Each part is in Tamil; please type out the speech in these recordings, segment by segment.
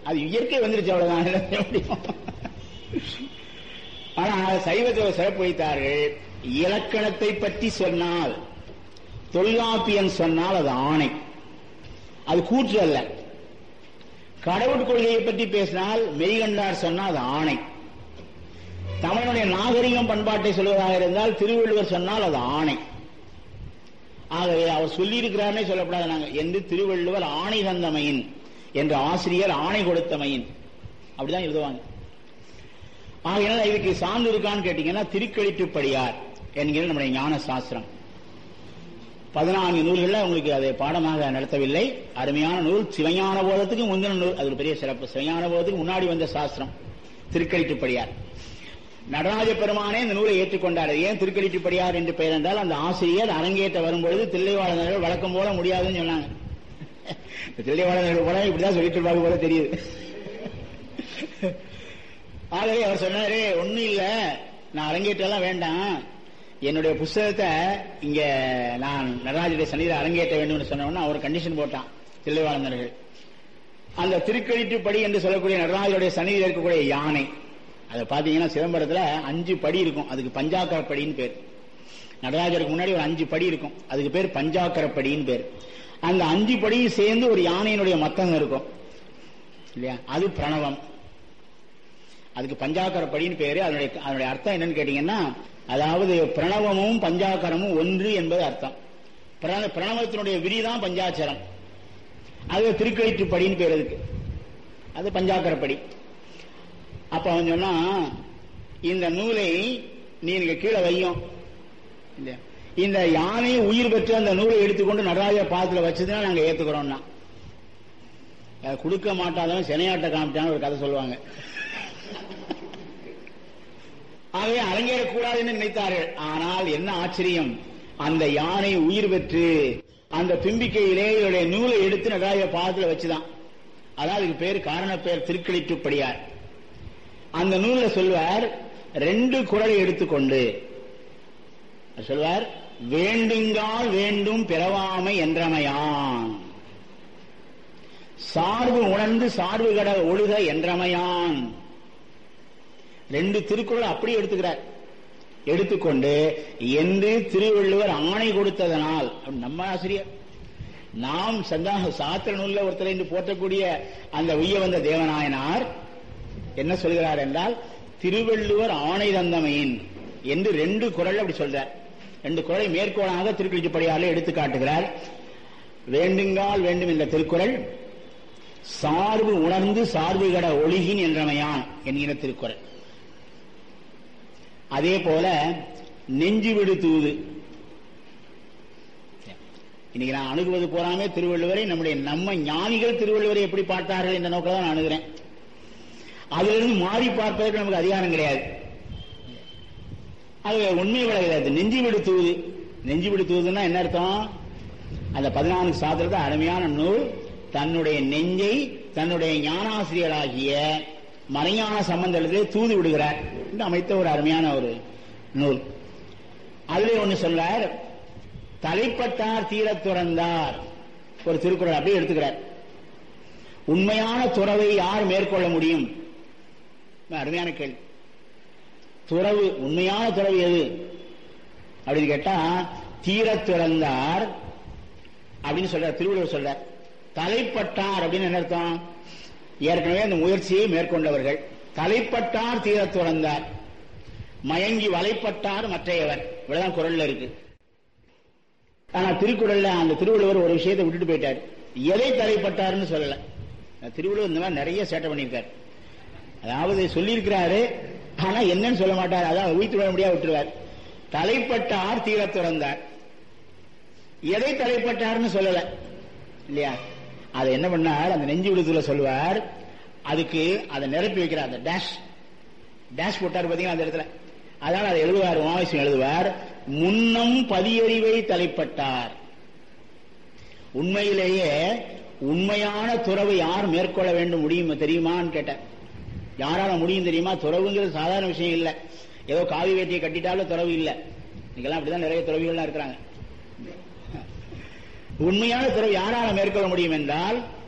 அது இயற்கை வந்துருச்சு, அவ்வளவுதான். ஆனா சைவத்தில் சிறப்பு வைத்தார்கள். இலக்கணத்தை பற்றி சொன்னால், தொல்காப்பியன் சொன்னால் அது ஆணை, அது கூற்று அல்ல. கடவுள் கொள்கையை பற்றி பேசினால் மெய்கண்டார் சொன்னால் அது ஆணை. தமிழனுடைய நாகரிகம் பண்பாட்டை சொல்வதாக இருந்தால் திருவள்ளுவர் சொன்னால் அது ஆணை. ஆகவே அவர் சொல்லியிருக்கிறார்னே சொல்லப்படாது நாங்க என்று திருவள்ளுவர் ஆணை தந்தமையின் என்ற ஆசிரியர் ஆணை கொடுத்தமையின் அப்படிதான் எழுதுவாங்க. ஆகையினால் இதுக்கு சான்று இருக்கான்னு கேட்டீங்கன்னா திருக்கழிற்றுப்படியார் என்கிற நம்முடைய ஞான சாஸ்திரம் 14 நூல்கள் உங்களுக்கு அதை பாடமாக நடத்தவில்லை. அருமையான நூல். சிவஞான போதத்துக்கு முந்தின நூல், அது ஒரு பெரிய சிறப்பு. சிவஞான போதத்துக்கு முன்னாடி வந்த சாஸ்திரம் திருக்கழிற்றுப்படியார். நடராஜ பெருமானே இந்த நூலை ஏற்றுக்கொண்டார். ஏன் திருக்கழிற்றுப்படியார் என்று பெயர் என்றால், அந்த ஆசிரியர் அரங்கேற்ற வரும்பொழுது தில்லைவாழர்கள் வழக்கம் போல முடியாதுன்னு சொன்னாங்க. தில்லைவாழர்கள் போல இப்படிதான் சொல்லிட்டு இருப்பாங்க போல தெரியுது. ஆகவே அவர் சொன்னாரு, ஒன்னும் இல்ல, நான் அரங்கேற்றெல்லாம் வேண்டாம், என்னுடைய புஸ்தகத்தை இங்க நான் நடராஜருடைய சன்னிதியில் அரங்கேற்ற வேண்டும் சொன்ன அவர் கண்டிஷன் போட்டான் தில்லைவாழர்கள். அந்த திருக்கழிற்றுப்படி என்று சொல்லக்கூடிய நடராஜருடைய சன்னிதியில் இருக்கக்கூடிய யானை, அதை பாத்தீங்கன்னா சிதம்பரத்துல 5 படி இருக்கும், அதுக்கு பஞ்சாக்கரப்படின்னு பேர். நடராஜருக்கு முன்னாடி ஒரு 5 படி இருக்கும், அதுக்கு பேர் பஞ்சாக்கரப்படின்னு பேர். அந்த 5 படியும் சேர்ந்து ஒரு யானையினுடைய மத்தம் இருக்கும் இல்லையா, அது பிரணவம். அதுக்கு பஞ்சாக்கரப்படின்னு பேரு. அதனுடைய அர்த்தம் என்னன்னு கேட்டீங்கன்னா, அதாவது பிரணவமும் பஞ்சாக்கரமும் ஒன்று என்பது அர்த்தம். பிரணவத்தினுடைய விரிதான் பஞ்சாட்சரம், அது திருக்கழிற்றுப்படின்னு பேர் அதுக்கு, அது பஞ்சாக்கரப்படி. அப்ப அவன் சொன்னா, இந்த நூலை நீங்க கீழே வையும், இந்த யானை உயிர் பெற்று அந்த நூலை எடுத்துக்கொண்டு நடராஜ பாதத்துல வச்சதுன்னா நாங்க ஏத்துக்கிறோம்னா, கொடுக்க மாட்டாதவன் செனையாட்ட காமிட்டான்னு ஒரு கதை சொல்லுவாங்க. ஆகவே அரங்கேறக்கூடாதுன்னு நினைத்தார்கள். ஆனால் என்ன ஆச்சரியம், அந்த யானை உயிர் பெற்று அந்த பிம்பிக்கையிலே இவருடைய நூலை எடுத்து நடராஜ பாதத்துல வச்சுதான். அதாவது அதுக்கு பேர் காரண பெயர் திருக்கழிற்றுப்படியார். அந்த நூல்ல சொல்வார், 2 குறளை எடுத்துக்கொண்டு சொல்வார், வேண்டுங்கால் வேண்டும் பிறவாமை என்றமையான், சார்பு உணர்ந்து சார்பு கட ஒழுக என்றமையான். 2 திருக்குறள் அப்படியே எடுத்துக்கிறார். எடுத்துக்கொண்டு என்று திருவள்ளுவர் ஆணை கொடுத்ததனால், நம்ம ஆசிரியர் நாம் சாத்திர நூல்ல ஒருத்தர் என்று போற்றக்கூடிய அந்த உய்ய வந்த தேவநாயனார் என்ன சொல்கிறார் என்றால், திருவள்ளுவர் ஆணை தந்தமையின் என்று 2 குறள் அப்படி சொல்றார். 2 குறளை மேற்கோளாக திருக்கழிற்றுப்படியாரில் எடுத்து காட்டுகிறார். வேண்டுங்கால் வேண்டும் என்ற திருக்குறள், சார்பு உணர்ந்து சார்பு கட ஒழுகின் என்றமையான் என்கிற திருக்குறள். அதே போல நெஞ்சு விடு தூது. இன்னைக்கு நான் அணுகுவது போறாமே திருவள்ளுவரை, நம்ம ஞானிகள் திருவள்ளுவரை எப்படி பார்த்தார்கள் என்ற நோக்கில் தான் நான் அணுகிறேன். அதிலிருந்து மாறி பார்ப்பதற்கு நமக்கு அதிகாரம் கிடையாது. அது உண்மை விளையாது. நெஞ்சு விடு தூது. நெஞ்சு விடு தூதுன்னா என்ன அர்த்தம்? அந்த 14 சாத்திரத்தை அருமையான நூல் தன்னுடைய நெஞ்சை தன்னுடைய ஞானாசிரியராகிய மறைஞான சம்பந்தத்திலே தூது விடுகிறார் என்று அமைத்த ஒரு அருமையான ஒரு நூல். அதிலே ஒன்று சொல்றார், தலைப்பட்டார் தீரத் துறந்தார், ஒரு திருக்குறள் அப்படியே எடுத்துக்கிறார். உண்மையான துறவை யார் மேற்கொள்ள முடியும்? அருமையான கேள்வி. துறவு, உண்மையான துறவு எது அப்படின்னு கேட்டா, தீரத் துறந்தார் அப்படின்னு சொல்றார் திருவள்ளுவர் சொல்றார். தலைப்பட்டார் அப்படின்னு என்ன அர்த்தம்? ஏற்கனவே அந்த முயற்சியை மேற்கொண்டவர்கள். தலைப்பட்டார் தீரத் துறந்தார், மயங்கி வலைப்பட்டார் மற்றையவர். இவ்வளவுதான் குறள்ல இருக்கு. ஆனா திருக்குறள்ல அந்த திருவள்ளுவர் ஒரு விஷயத்தை விட்டுட்டு போயிட்டார். எதை தலைப்பட்டார்னு சொல்லல. திருவள்ளுவர் இந்த மாதிரி நிறைய சேட்டை பண்ணியிருக்காரு. அதாவது சொல்லியிருக்கிறாரு, ஆனா என்னன்னு சொல்ல மாட்டார். அதான் உயிர்த்து விட முடியாது விட்டுருவார். தலைப்பட்டார் தீரத் துறந்தார், எதை தலைப்பட்டார்னு சொல்லல இல்லையா? அதை என்ன பண்ணார், அந்த நெஞ்சு விடுதல சொல்லுவார். அதுக்கு அதை நிரப்பி வைக்கிறார். அந்த டேஷ் போட்டார் பாத்தீங்கன்னா அந்த இடத்துல. அதனால அதை எழுதுவார், உமாவிசம் எழுதுவார், முன்னம் பதியறிவை தலைப்பட்டார். உண்மையிலேயே உண்மையான துறவு யார் மேற்கொள்ள வேண்டும் முடியும் தெரியுமான்னு கேட்டார். யாரால முடியும் தெரியுமா? துறவுங்கிறது சாதாரண விஷயம் இல்லை. ஏதோ காவி வேட்டியை கட்டிட்டாலும் துறவு இல்லை. இன்னைக்கெல்லாம் அப்படிதான் நிறைய துறவிகள்லாம் இருக்கிறாங்க. உண்மையான துறவு யாரால மேற்கொள்ள முடியும் என்றால்,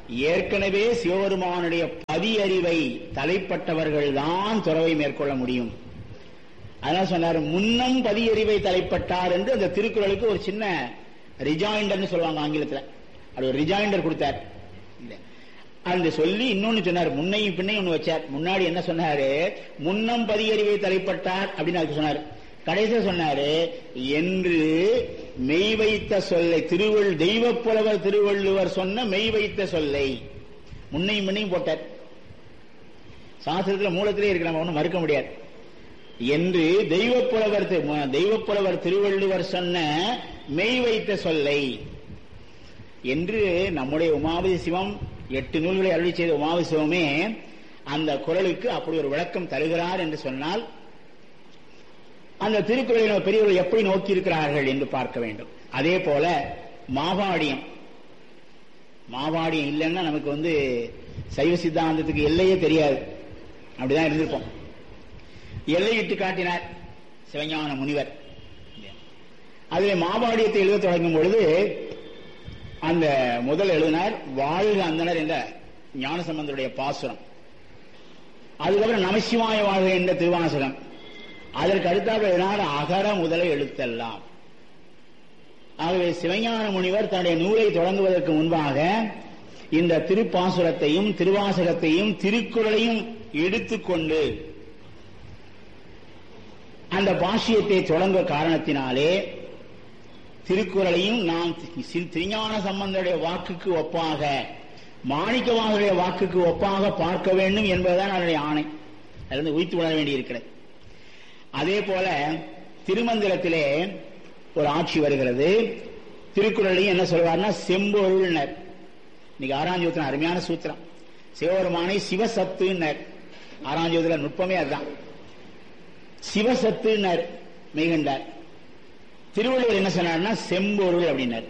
ஏற்கனவே சிவபெருமானுடைய பதியறிவை தலைப்பட்டவர்கள் தான் துறவை மேற்கொள்ள முடியும். அதனால சொன்னார், முன்னம் பதியறிவை தலைப்பட்டார் என்று அந்த திருக்குறளுக்கு ஒரு சின்ன ரிஜாயிண்டர்னு சொல்லுவாங்க ஆங்கிலத்தில். அது ஒரு ரிஜாயிண்டர் கொடுத்தார். அந்த சொல்லி இன்னொன்னு சொன்னார், முன்னையும் பின்னையும் ஒண்ணு வச்சார். முன்னாடி என்ன சொன்னாரு, முன்னம் பதியறிவை தலைப்பட்டார் அப்படின்னு அதுக்கு சொன்னார். கடைசியா சொன்னாரு, என்று மெய் வைத்த சொல்லை தெய்வப் புலவர் திருவள்ளுவர் சொன்ன மெய் வைத்த சொல்லை முன்னையும் பின்னையும் போட்டார். சாஸ்திரத்துல மூலத்திலே இருக்கு, நம்ம ஒன்னும் மறுக்க முடியாது. என்று தெய்வப் புலவர் திருவள்ளுவர் சொன்ன மெய் வைத்த சொல்லை என்று நம்முடைய உமாபதி சிவம் 8 நூல்களை அருளி செய்த உமாபதி சிவமே அந்த குறளுக்கு அப்படி ஒரு விளக்கம் தருகிறார் என்று சொன்னால், அந்த திருக்குறளை பெரியவர்கள் எப்படி நோக்கி இருக்கிறார்கள் என்று பார்க்க வேண்டும். அதே போல மாவாடியம் இல்லைன்னா நமக்கு சைவ சித்தாந்தத்துக்கு எல்லையே தெரியாது. அப்படிதான் இருந்திருப்போம். எல்லையிட்டு காட்டினார் சிவஞான முனிவர். அதில் மாவாடியத்தை எழுத தொடங்கும் பொழுது அந்த முதல் எழுதினார் வாழ்க அந்தனர் என்ற ஞானசம்பந்தருடைய பாசுரம். அதுக்கப்புறம் நமசிவாய வாழ்க என்ற திருவாசகம். அதற்கு அடுத்தாக எழுதினார் அகர முதல எழுத்தெல்லாம். ஆகவே சிவஞான முனிவர் தன்னுடைய நூலை தொடங்குவதற்கு முன்பாக இந்த திருப்பாசுரத்தையும் திருவாசகத்தையும் திருக்குறளையும் எடுத்துக்கொண்டு அந்த பாஷ்யத்தை தொடங்க காரணத்தினாலே திருக்குறளையும் நாம் திருஞான சம்பந்தருடைய வாக்குக்கு ஒப்பாக, மாணிக்கவாசருடைய வாக்குக்கு ஒப்பாக பார்க்க வேண்டும் என்பதுதான் அவருடைய ஆணை. அதிலிருந்து உய்த்து உணர வேண்டியிருக்கிறது. அதே போல திருமந்திரத்திலே ஒரு ஆட்சி வருகிறது. திருக்குறளையும் என்ன சொல்வார்னா செம்பொருள்னர். இன்னைக்கு 6ஆம் ஜோதில அருமையான சூத்திரம். சிவபெருமானை சிவசத்துன்னர். 6ஆம் ஜோதில நுட்பமே அதுதான். சிவசத்துன்னர் மெய்கண்டார். திருவள்ளுவர் என்ன சொன்னார்னா செம்பொருள் அப்படின்னார்.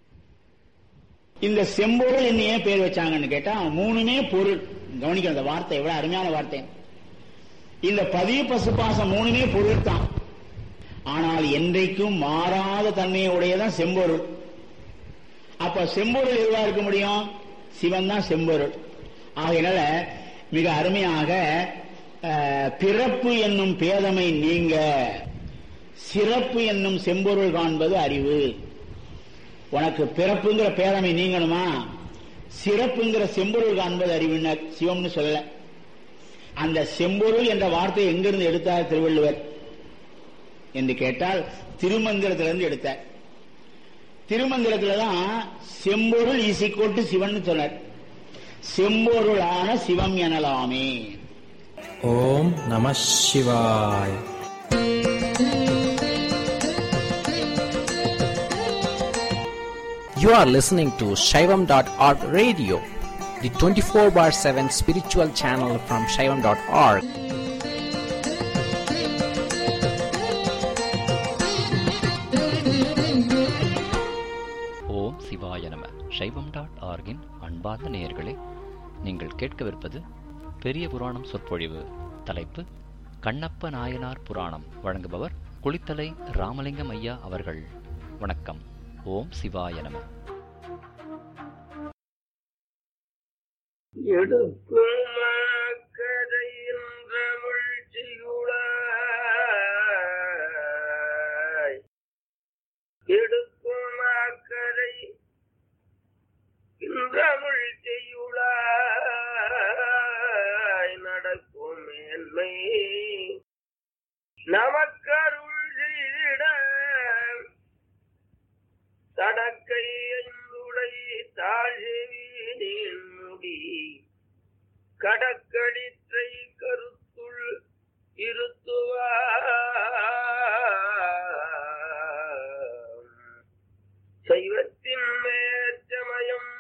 இந்த செம்பொருள் என்ன ஏன் பேர் வச்சாங்கன்னு கேட்டா, மூணுமே பொருள். கவனிக்க, அந்த வார்த்தை எவ்வளவு அருமையான வார்த்தை. இந்த பதிவு பசுபாசம் மூணுமே பொருள் தான். ஆனால் என்றைக்கும் மாறாத தன்மையை உடையதான் செம்பொருள். அப்ப செம்பொருள் எதுவா இருக்க முடியும்? சிவன் தான் செம்பொருள். ஆகையினால மிக அருமையாக பிறப்பு என்னும் பேதமை நீங்க சிறப்பு என்னும் செம்பொருள் காண்பது அறிவு. உனக்கு பிறப்புங்கிற பேதமை நீங்கணுமா, சிறப்புங்கிற செம்பொருள் காண்பது அறிவினர். சிவம்னு சொல்லல. அந்த செம்பொருள் என்ற வார்த்தை எங்கிருந்து எடுத்தார் திருவள்ளுவர் என்று கேட்டால் திருமந்திரத்திலிருந்து எடுத்தார். திருமந்திரத்தில்தான் செம்பொருள் இசைக்கோட்டு சிவன் சொன்னார். செம்பொருளான சிவம் எனலாமே. ஓம் நம சிவாய். You are listening to Shaivam.org radio, the 24/7 spiritual channel from Shaivam.org. ஓம் சிவாய நம. Shaivam.org-இன் அன்பார்ந்த நேயர்களே, நீங்கள் கேட்கவிருப்பது பெரிய புராணம் சொற்பொழிவு. தலைப்பு கண்ணப்ப நாயனார் புராணம். வழங்குபவர் குளித்தலை ராமலிங்கம் ஐயா அவர்கள். வணக்கம். ஓம் சிவாய நம. நடக்கும் மேன்மை நமக்கருள் செய்திட தடக்கை ஐந்துடை தாழ்வினின் முடி கடக்களிற்றை கருத்துள் இருத்துவார். சைவத்தின் மேற்சமயம்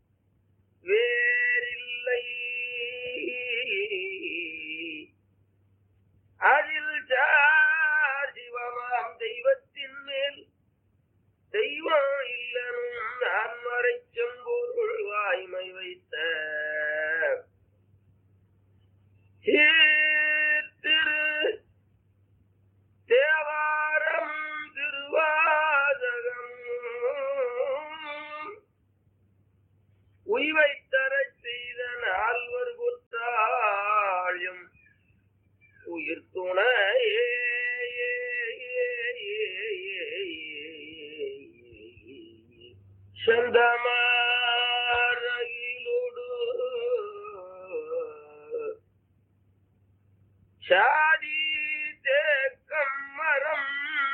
வேறில்லை, அதில் சிவமாம் தெய்வத்தின் மேல் தெய்வம் இல்லனும் நான் மறைச்செம்பொருள் வாய்மை வைத்த திரு சாதி தேக்கம் மரம்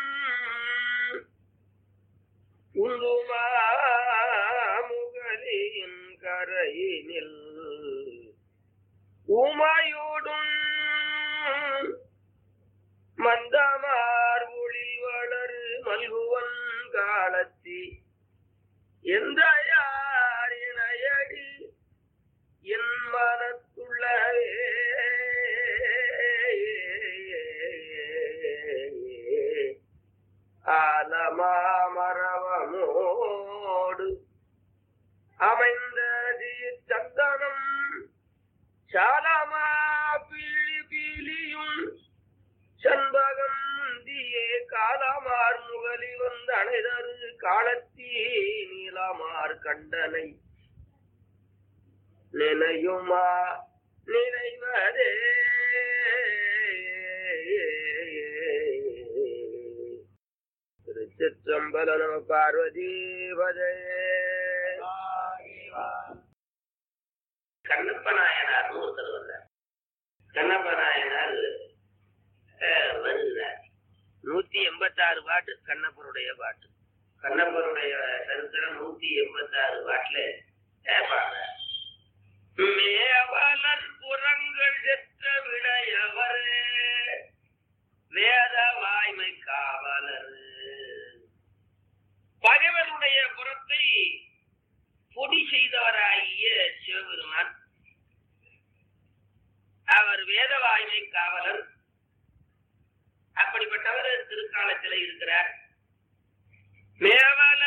உந்துமாமுகலின் கரையினில் உமாயோடும் மந்தமார் ஒளி வளர் மல்குவன் காலத்தி எந்த யாரினையடி என் மனத்துள்ளவே ஆலமாமரவமோடு அமைந்த சந்தனம் சாலமா பிழி பீலியும் சண்பகம் தியே காலமார் முகலி வந்த அணைதரு காலத்தீ நீலமார் கண்டனை நினையுமா நினைவதே திருச்சிற்றம்பல நம பார்வதி பதே. கண்ணப்ப நாயனார் ஒருத்தர் வந்தார். கண்ணப்ப நாயனார் வருகிறார். 186 பாட்டு கண்ணப்பருடைய பாட்டு. கண்ணப்பருடைய சரித்திரம் 186 பாட்டுல பாடுறார். மேவலர் புறங்கள் செற்ற விடையவர் வேத வாய்மை காவலர். பகைவனுடைய புறத்தை பொடி செய்தவராகிய சிவபெருமான், அவர் வேத வாய்மை காவலர். அப்படிப்பட்டவர் திருக்காலத்தில் இருக்கிறார். மேவல